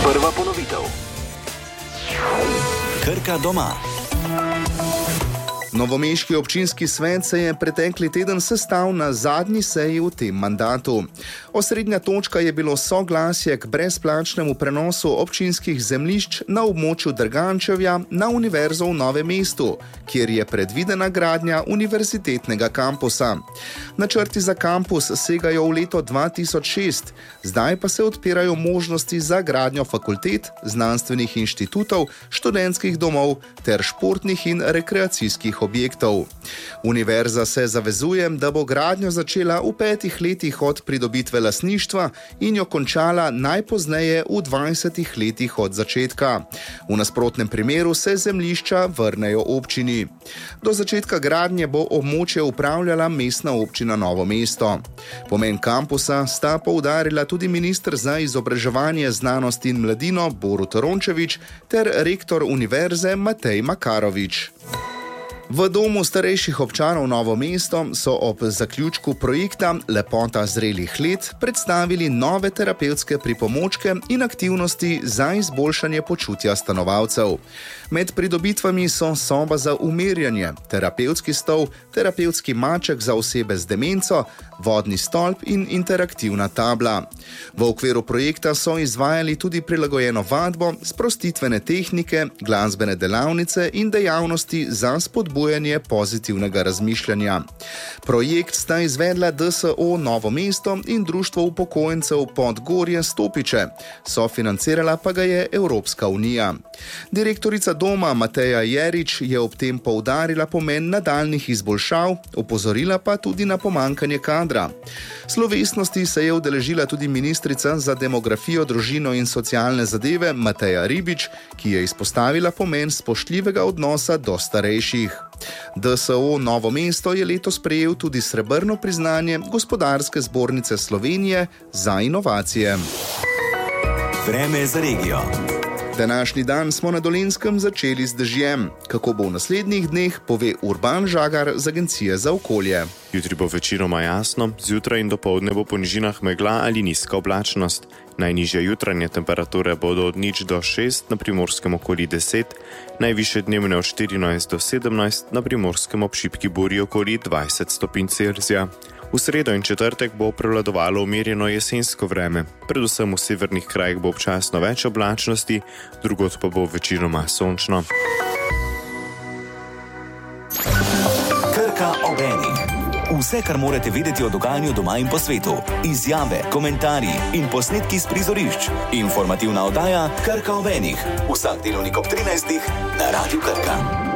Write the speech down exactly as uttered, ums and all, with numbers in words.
Prva ponovitev. Krka doma. Novomeški občinski svet se je pretekli teden sestal na zadnji seji v tem mandatu. Osrednja točka je bilo soglasje k brezplačnemu prenosu občinskih zemljišč na območju Drgančevja na Univerzo v Novem mestu, kjer je predvidena gradnja univerzitetnega kampusa. Načrti za kampus segajo v leto dva tisoč šest, zdaj pa se odpirajo možnosti za gradnjo fakultet, znanstvenih inštitutov, študentskih domov ter športnih in rekreacijskih objektov. Univerza se zavezuje, da bo gradnjo začela v petih letih od pridobitve lastništva in jo končala najpozneje v dvajsetih letih od začetka. V nasprotnem primeru se zemljišča vrnejo občini. Do začetka gradnje bo območje upravljala Mestna občina Novo mesto. Pomen kampusa sta poudarila tudi minister za izobraževanje, znanost in mladino Borut Rončević ter rektor univerze Matej Makarovič. V Domu starejših občanov Novo mesto so ob zaključku projekta Lepota zrelih let predstavili nove terapevtske pripomočke in aktivnosti za izboljšanje počutja stanovalcev. Med pridobitvami so soba za umirjanje, terapevtski stol, terapevtski maček za osebe z demenco, vodni stolp in interaktivna tabla. V okviru projekta so izvajali tudi prilagojeno vadbo, sprostitvene tehnike, glasbene delavnice in dejavnosti za spodbujanje pozitivnega razmišljanja. Projekt sta izvedla D S O Novo mesto in Društvo upokojencev Podgorje Stopiče, sofinancirala pa ga je Evropska unija. Direktorica doma Mateja Jerič je ob tem poudarila pomen nadaljnjih izboljšav, opozorila pa tudi na pomanjkanje kadra. Slovesnosti se je udeležila tudi ministrica za demografijo, družino in socialne zadeve Mateja Ribič, ki je izpostavila pomen spoštljivega odnosa do starejših. D S O Novo mesto je letos prejel tudi srebrno priznanje Gospodarske zbornice Slovenije za inovacije. Vreme za regijo. Današnji dan smo na Dolenjskem začeli z dežjem. Kako bo v naslednjih dneh, pove Urban Žagar z Agencije za okolje. Jutri bo večinoma jasno, zjutraj in dopoldne bo po nižinah megla ali nizka oblačnost. Najnižje jutranje temperature bodo od nič do šest, na primorskem okoli deset, najvišje dnevne od štirinajst do sedemnajst, na primorskem ob šibki burji okoli dvajset stopinj Celzija. V sredo in četrtek bo prevladovalo umirjeno jesensko vreme. Predvsem v severnih krajih bo občasno več oblačnosti, drugod pa bo večinoma sončno. Krka ob enih. Vse, kar morate vedeti o dogajanju doma in po svetu. Izjave, komentarji in posnetki s prizorišč. Informativna oddaja Krka ob enih. Vsak delovnik ob trinajstih na Radiu Krka.